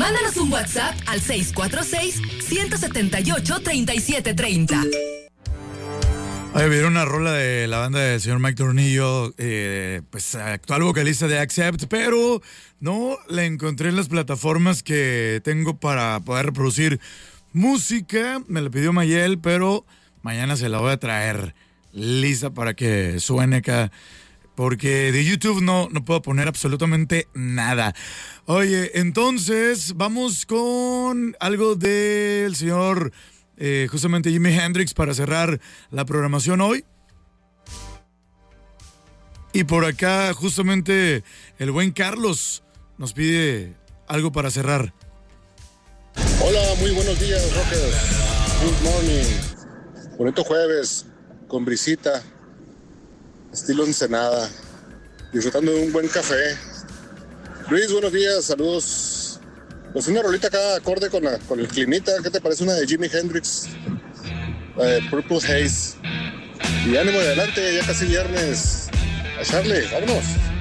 Mándanos un WhatsApp al 646-178-3730. Oye, vieron una rola de la banda del señor Mike Tornillo, pues actual vocalista de Accept, pero no la encontré en las plataformas que tengo para poder reproducir música. Me la pidió Mayel, pero mañana se la voy a traer lista para que suene acá, porque de YouTube no puedo poner absolutamente nada. Oye, entonces vamos con algo del señor... justamente Jimi Hendrix para cerrar la programación hoy. Y por acá justamente el buen Carlos nos pide algo para cerrar. Hola, muy buenos días, Rockers. Good morning. Bonito jueves, con brisita, estilo Ensenada, disfrutando de un buen café. Luis, buenos días, saludos. Pues una rolita acá acorde con el climita. ¿Qué te parece una de Jimi Hendrix? Purple Haze. Y ánimo de adelante, ya casi viernes. A echarle, vámonos.